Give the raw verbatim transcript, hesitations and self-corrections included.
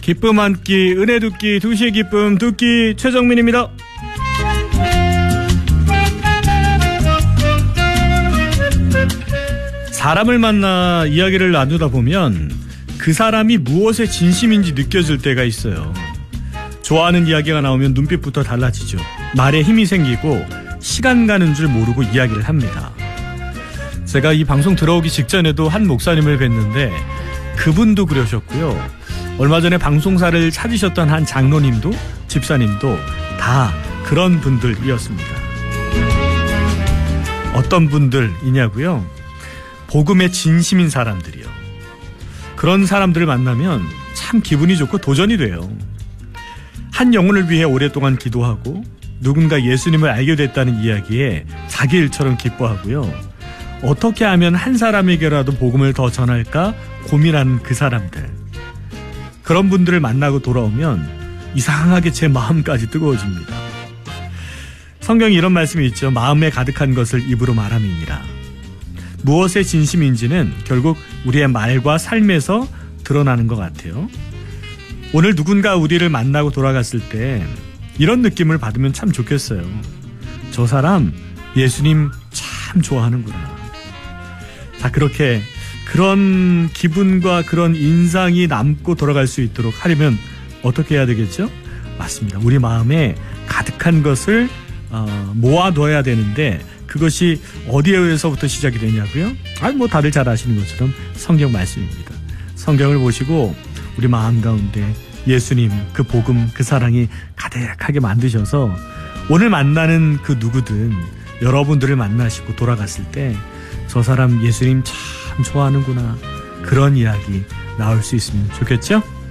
기쁨 한 끼, 은혜 두 끼, 두 시의 기쁨 두 끼, 최정민입니다. 사람을 만나 이야기를 나누다 보면 그 사람이 무엇에 진심인지 느껴질 때가 있어요. 좋아하는 이야기가 나오면 눈빛부터 달라지죠. 말에 힘이 생기고 시간 가는 줄 모르고 이야기를 합니다. 제가 이 방송 들어오기 직전에도 한 목사님을 뵀는데 그분도 그러셨고요. 얼마 전에 방송사를 찾으셨던 한 장로님도 집사님도 다 그런 분들이었습니다. 어떤 분들이냐고요? 복음에 진심인 사람들이요. 그런 사람들을 만나면 참 기분이 좋고 도전이 돼요. 한 영혼을 위해 오랫동안 기도하고 누군가 예수님을 알게 됐다는 이야기에 자기 일처럼 기뻐하고요. 어떻게 하면 한 사람에게라도 복음을 더 전할까 고민하는 그 사람들. 그런 분들을 만나고 돌아오면 이상하게 제 마음까지 뜨거워집니다. 성경에 이런 말씀이 있죠. 마음에 가득한 것을 입으로 말함이니라. 무엇의 진심인지는 결국 우리의 말과 삶에서 드러나는 것 같아요. 오늘 누군가 우리를 만나고 돌아갔을 때 이런 느낌을 받으면 참 좋겠어요. 저 사람 예수님 참 좋아하는구나. 자, 그렇게 그런 기분과 그런 인상이 남고 돌아갈 수 있도록 하려면 어떻게 해야 되겠죠? 맞습니다. 우리 마음에 가득한 것을 어, 모아둬야 되는데 그것이 어디에서부터 시작이 되냐고요? 아니 뭐 다들 잘 아시는 것처럼 성경 말씀입니다. 성경을 보시고 우리 마음 가운데 예수님 그 복음 그 사랑이 가득하게 만드셔서 오늘 만나는 그 누구든 여러분들을 만나시고 돌아갔을 때 저 사람 예수님 참 좋아하는구나 그런 이야기 나올 수 있으면 좋겠죠?